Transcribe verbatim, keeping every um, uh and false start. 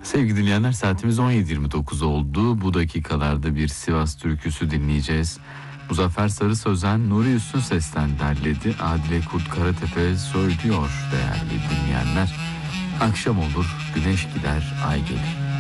Sevgili dinleyenler, saatimiz on yedi yirmi dokuz oldu. Bu dakikalarda bir Sivas türküsü dinleyeceğiz. Muzaffer Sarı Sözen, Nuri Üstün Ses'ten derledi. Adile Kurt Karatepe söylüyor değerli dinleyenler. Akşam olur, güneş gider, ay gelir.